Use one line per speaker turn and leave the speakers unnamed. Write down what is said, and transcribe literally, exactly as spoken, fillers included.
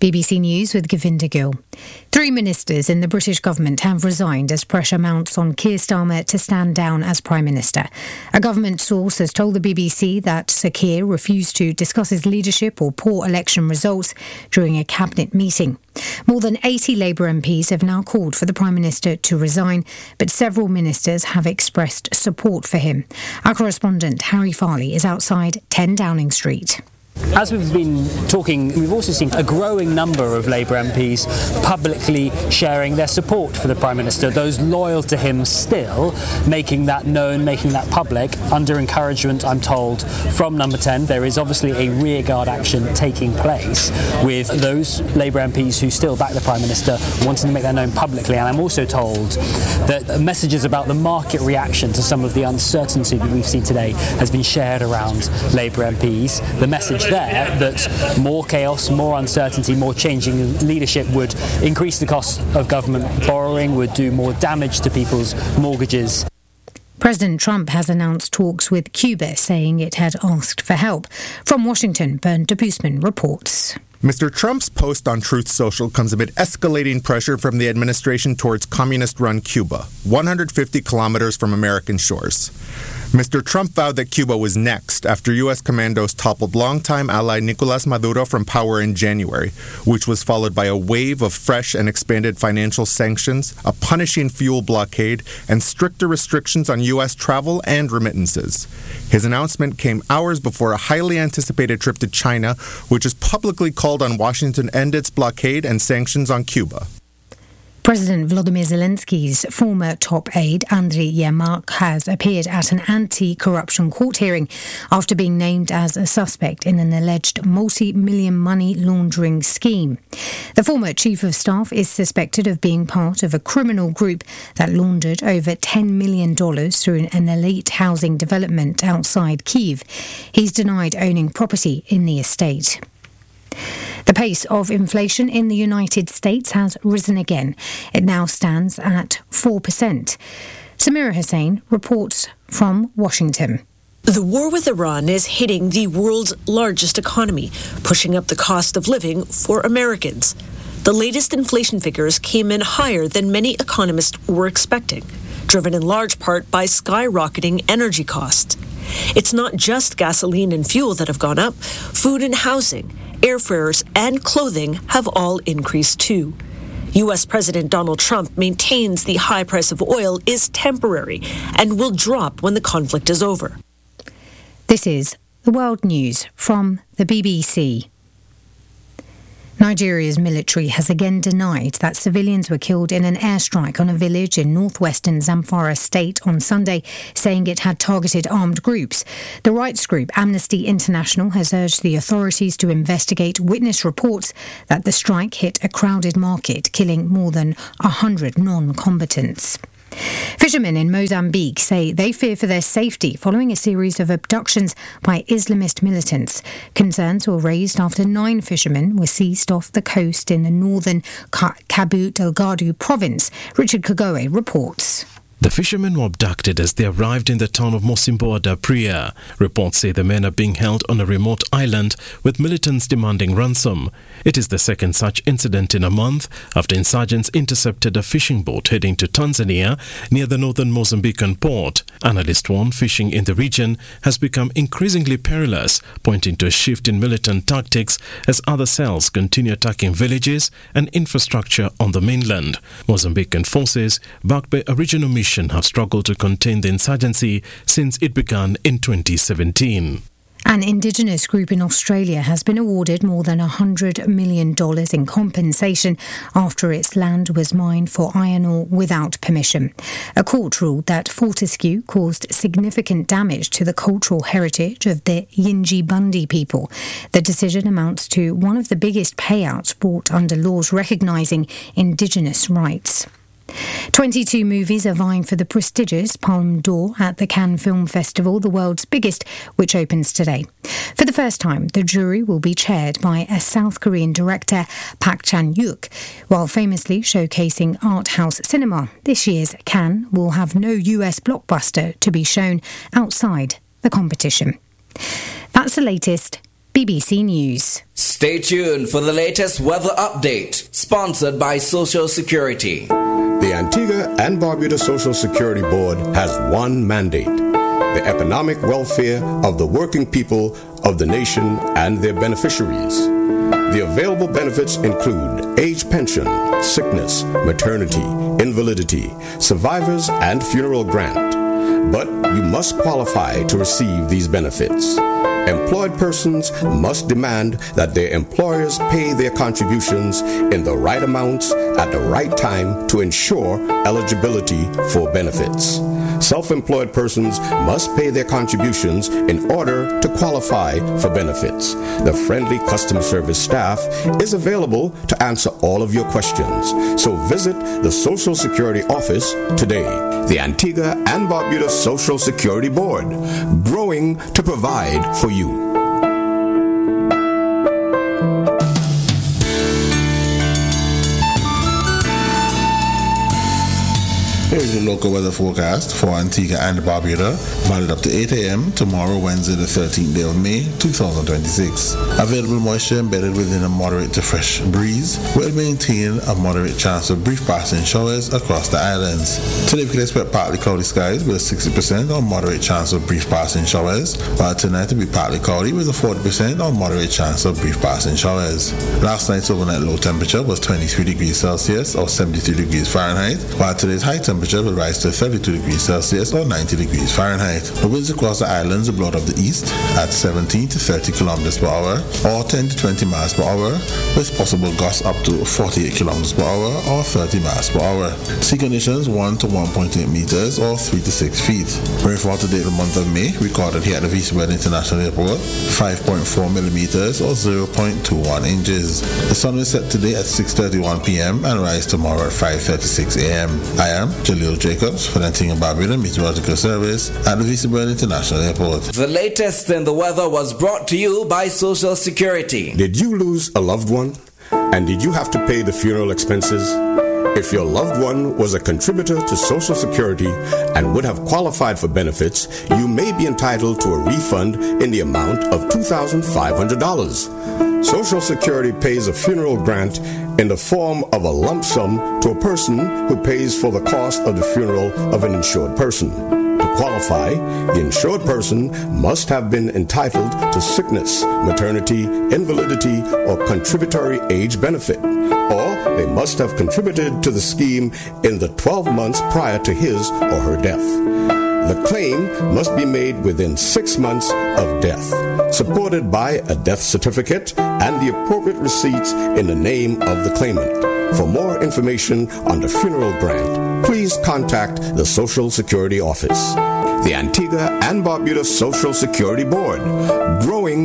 B B C News with Govinda Gill. Three ministers in the British government have resigned as pressure mounts on Keir Starmer to stand down as Prime Minister. A government source has told the B B C that Sir Keir refused to discuss his leadership or poor election results during a cabinet meeting. More than eighty Labour M Ps have now called for the Prime Minister to resign, but several ministers have expressed support for him. Our correspondent Harry Farley is outside ten Downing Street.
As we've been talking, we've also seen a growing number of Labour M Ps publicly sharing their support for the Prime Minister, those loyal to him still, making that known, making that public, under encouragement, I'm told, from Number ten. There is obviously a rearguard action taking place with those Labour M Ps who still back the Prime Minister wanting to make that known publicly. And I'm also told that messages about the market reaction to some of the uncertainty that we've seen today has been shared around Labour M Ps. The message there that more chaos, more uncertainty, more changing leadership would increase the cost of government borrowing, would do more damage to people's mortgages.
President Trump has announced talks with Cuba, saying it had asked for help. From Washington, Bernd de Boosman reports.
Mister Trump's post on Truth Social comes amid escalating pressure from the administration towards communist-run Cuba, one hundred fifty kilometers from American shores. Mister Trump vowed that Cuba was next after U S commandos toppled longtime ally Nicolás Maduro from power in January, which was followed by a wave of fresh and expanded financial sanctions, a punishing fuel blockade, and stricter restrictions on U S travel and remittances. His announcement came hours before a highly anticipated trip to China, which has publicly called on Washington to end its blockade and sanctions on Cuba.
President Volodymyr Zelensky's former top aide, Andriy Yermak, has appeared at an anti-corruption court hearing after being named as a suspect in an alleged multi-million money laundering scheme. The former chief of staff is suspected of being part of a criminal group that laundered over ten million dollars through an elite housing development outside Kyiv. He's denied owning property in the estate. The pace of inflation in the United States has risen again. It now stands at four percent. Samira Hussain reports from Washington.
The war with Iran is hitting the world's largest economy, pushing up the cost of living for Americans. The latest inflation figures came in higher than many economists were expecting, driven in large part by skyrocketing energy costs. It's not just gasoline and fuel that have gone up. Food and housing, airfares, and clothing have all increased too. U S President Donald Trump maintains the high price of oil is temporary and will drop when the conflict is over.
This is the World News from the B B C. Nigeria's military has again denied that civilians were killed in an airstrike on a village in northwestern Zamfara state on Sunday, saying it had targeted armed groups. The rights group Amnesty International has urged the authorities to investigate witness reports that the strike hit a crowded market, killing more than one hundred non-combatants. Fishermen in Mozambique say they fear for their safety following a series of abductions by Islamist militants. Concerns were raised after nine fishermen were seized off the coast in the northern Cabo Delgado province. Richard Kagoe reports.
The fishermen were abducted as they arrived in the town of Mosimboa da Praia. Reports say the men are being held on a remote island with militants demanding ransom. It is the second such incident in a month after insurgents intercepted a fishing boat heading to Tanzania near the northern Mozambican port. Analysts warn fishing in the region has become increasingly perilous, pointing to a shift in militant tactics as other cells continue attacking villages and infrastructure on the mainland. Mozambican forces, backed by a regional mission, have struggled to contain the insurgency since it began in twenty seventeen.
An indigenous group in Australia has been awarded more than one hundred million dollars in compensation after its land was mined for iron ore without permission. A court ruled that Fortescue caused significant damage to the cultural heritage of the Yindjibarndi people. The decision amounts to one of the biggest payouts brought under laws recognising indigenous rights. twenty-two movies are vying for the prestigious Palme d'Or at the Cannes Film Festival, the world's biggest, which opens today. For the first time, the jury will be chaired by a South Korean director, Park Chan-wook. While famously showcasing art house cinema, this year's Cannes will have no U S blockbuster to be shown outside the competition. That's the latest. B B C News.
Stay tuned for the latest weather update, sponsored by Social Security.
The Antigua and Barbuda Social Security Board has one mandate: the economic welfare of the working people of the nation and their beneficiaries. The available benefits include age pension, sickness, maternity, invalidity, survivors, and funeral grant. But you must qualify to receive these benefits. Employed persons must demand that their employers pay their contributions in the right amounts at the right time to ensure eligibility for benefits. Self-employed persons must pay their contributions in order to qualify for benefits. The friendly customer service staff is available to answer all of your questions. So visit the Social Security office today. The Antigua and Barbuda Social Security Board, growing to provide for you.
Here's your local weather forecast for Antigua and Barbuda, valid up to eight a.m. tomorrow, Wednesday, the thirteenth day of May, two thousand twenty-six. Available moisture embedded within a moderate to fresh breeze will maintain a moderate chance of brief passing showers across the islands. Today, we can expect partly cloudy skies with a sixty percent or moderate chance of brief passing showers, while tonight will be partly cloudy with a forty percent or moderate chance of brief passing showers. Last night's overnight low temperature was twenty-three degrees Celsius or seventy-three degrees Fahrenheit, while today's high temperature will rise to thirty-two degrees Celsius or ninety degrees Fahrenheit. The winds across the islands will blow out of the east at seventeen to thirty kilometers per hour or ten to twenty miles per hour, with possible gusts up to forty-eight kilometers per hour or thirty miles per hour. Sea conditions one to one point eight meters or three to six feet. Rainfall today, the month of May, recorded here at the V C World International Airport, five point four millimeters or zero point two one inches. The sun will set today at six thirty-one p.m. and rise tomorrow at five thirty-six a.m. I am Jalil Jacobs for the Antigua and Barbuda Meteorological Service at the V C World International Airport.
The latest in the weather was brought to you by Social Security.
Did you lose a loved one? And did you have to pay the funeral expenses? If your loved one was a contributor to Social Security and would have qualified for benefits, you may be entitled to a refund in the amount of two thousand five hundred dollars. Social Security pays a funeral grant in the form of a lump sum to a person who pays for the cost of the funeral of an insured person. To qualify, the insured person must have been entitled to sickness, maternity, invalidity, or contributory age benefit, or they must have contributed to the scheme in the twelve months prior to his or her death. The claim must be made within six months of death, supported by a death certificate and the appropriate receipts in the name of the claimant. For more information on the funeral grant, please contact the Social Security Office. The Antigua and Barbuda Social Security Board, growing